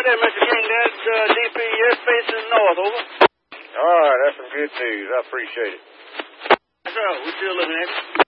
Right there, Mr. King. That's DP. You're facing north, over. All right, that's some good news. I appreciate it. So, we're still looking at it.